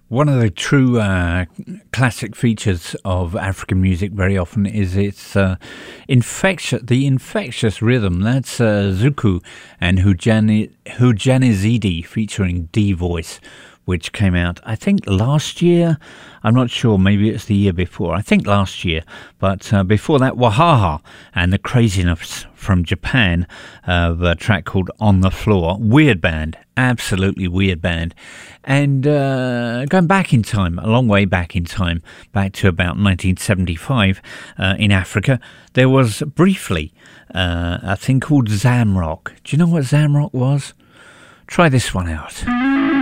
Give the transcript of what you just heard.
One of the true classic features of African music very often is its the infectious rhythm. That's Zuku and Hujanizidi featuring D Voice, which came out, I think, last year. I'm not sure, maybe it's the year before. I think last year. But before that, Wahaha and the Craziness from Japan, the track called On the Floor. Weird band, absolutely weird band. And going back in time, a long way back in time, back to about 1975 in Africa, there was briefly a thing called Zamrock. Do you know what Zamrock was? Try this one out.